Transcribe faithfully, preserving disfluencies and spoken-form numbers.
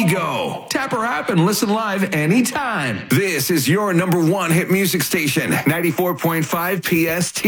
Go. Tap our app and listen live anytime. This is your number one hit music station, ninety-four point five P S T.